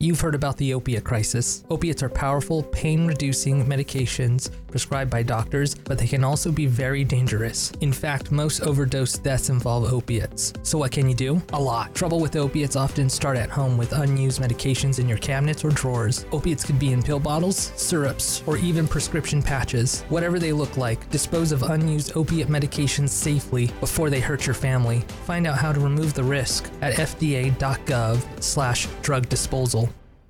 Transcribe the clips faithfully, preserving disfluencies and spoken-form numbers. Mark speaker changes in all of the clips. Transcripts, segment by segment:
Speaker 1: You've heard about the opiate crisis. Opiates are powerful, pain-reducing medications prescribed by doctors, but they can also be very dangerous. In fact, most overdose deaths involve opiates. So what can you do? A lot. Trouble with opiates often start at home with unused medications in your cabinets or drawers. Opiates could be in pill bottles, syrups, or even prescription patches. Whatever they look like, dispose of unused opiate medications safely before they hurt your family. Find out how to remove the risk at f d a dot gov slash drug disposal.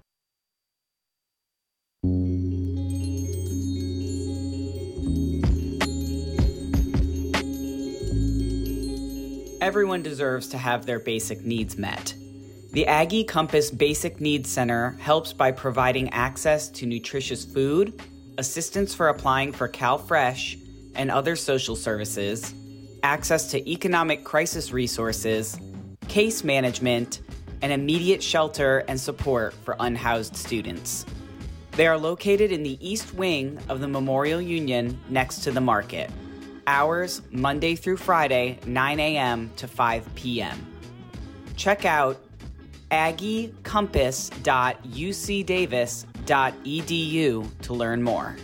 Speaker 2: Everyone deserves to have their basic needs met. The Aggie Compass Basic Needs Center helps by providing access to nutritious food, assistance for applying for CalFresh and other social services, access to economic crisis resources, case management, and immediate shelter and support for unhoused students. They are located in the East Wing of the Memorial Union next to the market. Hours Monday through Friday, nine a.m. to five p.m. Check out aggie compass dot u c davis dot e d u to learn more.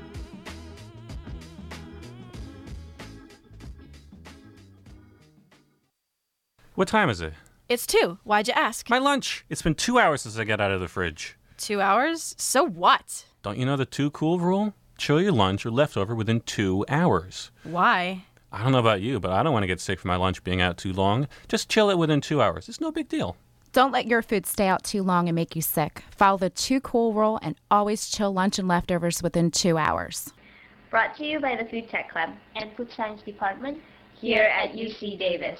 Speaker 3: What time is it?
Speaker 4: It's two. Why'd you ask?
Speaker 3: My lunch. It's been two hours since I got out of the fridge.
Speaker 4: Two hours? So what?
Speaker 3: Don't you know the too cool rule? Chill your lunch or leftover within two hours.
Speaker 4: Why?
Speaker 3: I don't know about you, but I don't want to get sick from my lunch being out too long. Just chill it within two hours. It's no big deal.
Speaker 5: Don't let your food stay out too long and make you sick. Follow the too cool rule and always chill lunch and leftovers within two hours.
Speaker 6: Brought to you by the Food Tech Club and Food Science Department here at U C Davis.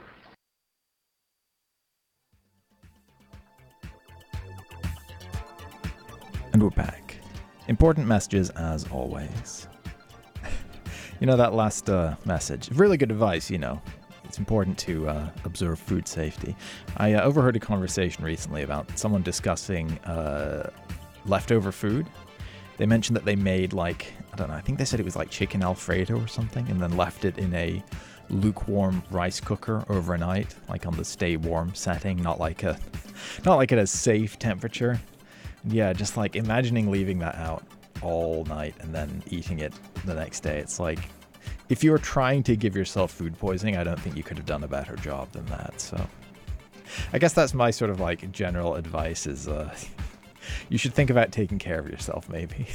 Speaker 7: And we're back. Important messages as always. You know, that last uh, message, really good advice, you know. It's important to uh, observe food safety. I uh, overheard a conversation recently about someone discussing uh, leftover food. They mentioned that they made like, I don't know, I think they said it was like chicken Alfredo or something, and then left it in a lukewarm rice cooker overnight, like on the stay warm setting, not like a, not like at a safe temperature. Yeah, just like imagining leaving that out all night and then eating it the next day. It's like, if you were trying to give yourself food poisoning, I don't think you could have done a better job than that. So I guess that's my sort of like general advice is uh, you should think about taking care of yourself maybe.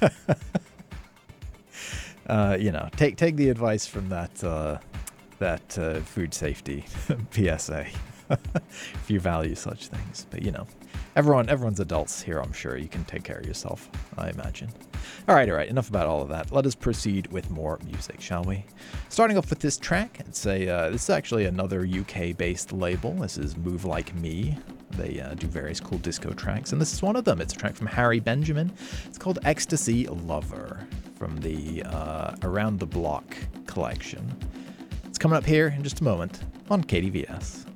Speaker 7: uh, you know, take take the advice from that, uh, that uh, food safety P S A if you value such things. But, you know. Everyone, everyone's adults here, I'm sure. You can take care of yourself, I imagine. All right, all right, enough about all of that. Let us proceed with more music, shall we? Starting off with this track, it's a, uh, this is actually another U K-based label. This is Move Like Me. They uh, do various cool disco tracks, and this is one of them. It's a track from Harry Benjamin. It's called Ecstasy Lover from the uh, Around the Block collection. It's coming up here in just a moment on K D V S.